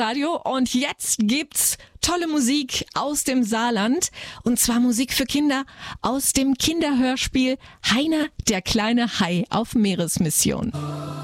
Hitradio und jetzt gibt's tolle Musik aus dem Saarland und zwar Musik für Kinder aus dem Kinderhörspiel Heiner, der kleine Hai auf Meeresmission.